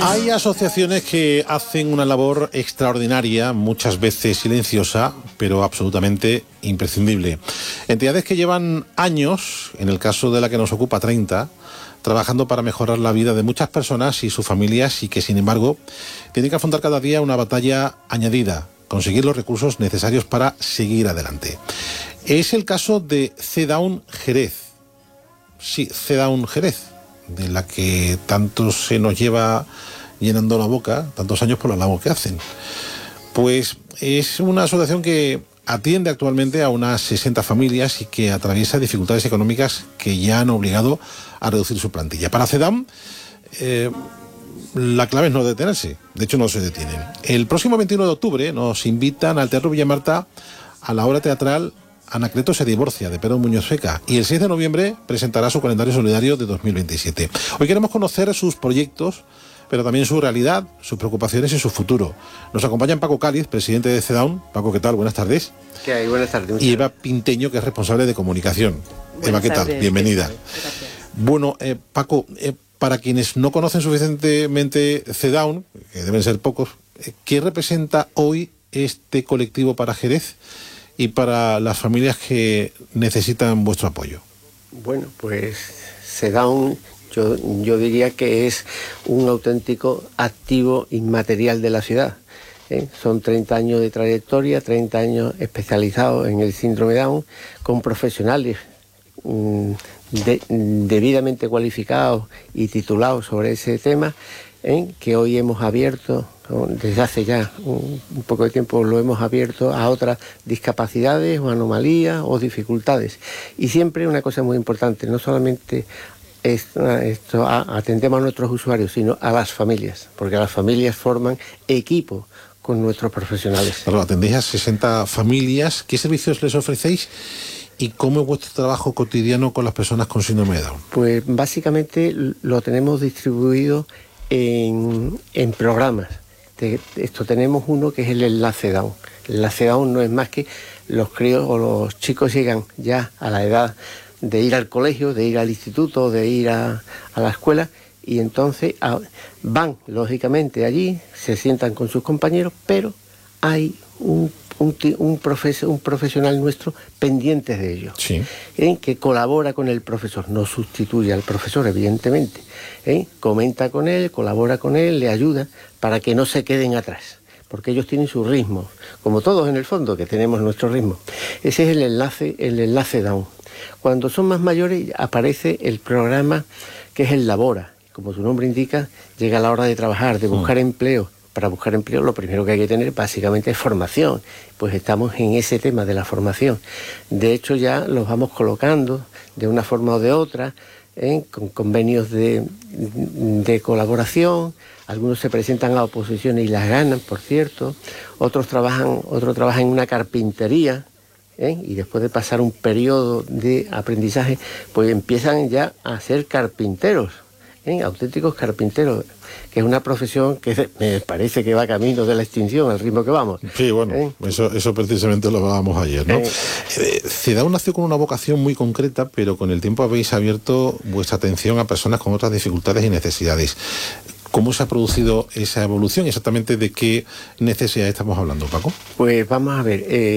Hay asociaciones que hacen una labor extraordinaria, muchas veces silenciosa, pero absolutamente imprescindible. Entidades que llevan años, en el caso de la que nos ocupa 30, trabajando para mejorar la vida de muchas personas y sus familias y que, sin embargo, tienen que afrontar cada día una batalla añadida, conseguir los recursos necesarios para seguir adelante. Es el caso de CEDAWN Jerez. Sí, CEDAWN Jerez, de la que tanto se nos lleva llenando la boca, tantos años por la labor que hacen. Pues es una asociación que atiende actualmente a unas 60 familias y que atraviesa dificultades económicas que ya han obligado a reducir su plantilla. Para CEDAWN, la clave es no detenerse, de hecho no se detienen. El próximo 21 de octubre nos invitan al Teatro Villamarta a la obra teatral Anacleto se divorcia, de Pedro Muñoz Seca, y el 6 de noviembre presentará su calendario solidario de 2027. Hoy queremos conocer sus proyectos, pero también su realidad, sus preocupaciones y su futuro. Nos acompañan Paco Cáliz, presidente de CEDAWN. Paco, ¿qué tal? Buenas tardes. ¿Qué hay? Buenas tardes. Y Eva Pinteño, que es responsable de comunicación. Eva, ¿qué tal? Bienvenida. Gracias. Bueno, Paco, para quienes no conocen suficientemente CEDAWN, que deben ser pocos, ¿qué representa hoy este colectivo para Jerez y para las familias que necesitan vuestro apoyo? Bueno, pues CEDAWN yo diría que es un auténtico activo inmaterial de la ciudad. Son 30 años de trayectoria, 30 años especializados en el síndrome Down, con profesionales debidamente cualificados y titulados sobre ese tema, que hoy hemos abierto, desde hace ya un poco de tiempo lo hemos abierto a otras discapacidades o anomalías o dificultades. Y siempre una cosa muy importante, no solamente atendemos a nuestros usuarios, sino a las familias, porque las familias forman equipo con nuestros profesionales. Claro, atendéis a 60 familias. ¿Qué servicios les ofrecéis y cómo es vuestro trabajo cotidiano con las personas con síndrome de Down? Pues básicamente lo tenemos distribuido en programas. Esto tenemos uno que es el enlace Down. El enlace Down no es más que los críos o los chicos llegan ya a la edad de ir al colegio, de ir al instituto, de ir a la escuela, y entonces van lógicamente allí, se sientan con sus compañeros, pero hay un profesional nuestro pendiente de ellos, sí, que colabora con el profesor, no sustituye al profesor, evidentemente, comenta con él, colabora con él, le ayuda para que no se queden atrás, porque ellos tienen su ritmo, como todos en el fondo, que tenemos nuestro ritmo. Ese es el enlace Down. Cuando son más mayores aparece el programa que es el Labora. Como su nombre indica, llega la hora de trabajar, de buscar empleo. Para buscar empleo lo primero que hay que tener básicamente es formación. Pues estamos en ese tema de la formación. De hecho ya los vamos colocando de una forma o de otra, con convenios de colaboración. Algunos se presentan a oposiciones y las ganan, por cierto. Otros trabajan en una carpintería. Y después de pasar un periodo de aprendizaje, pues empiezan ya a ser carpinteros, auténticos carpinteros, que es una profesión que me parece que va camino de la extinción al ritmo que vamos. Sí, bueno, eso precisamente lo hablábamos ayer, ¿no? CEDAWN nació con una vocación muy concreta, pero con el tiempo habéis abierto vuestra atención a personas con otras dificultades y necesidades. ¿Cómo se ha producido esa evolución? ¿Exactamente de qué necesidad estamos hablando, Paco? Pues vamos a ver.